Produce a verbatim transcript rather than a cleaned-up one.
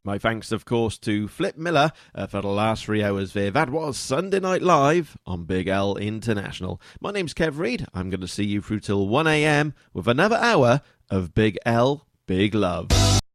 My thanks, of course, to Flip Miller uh, for the last three hours there. That was Sunday Night Live on Big L International. My name's Kev Reid. I'm going to see you through till one a.m. with another hour of Big L, Big Love.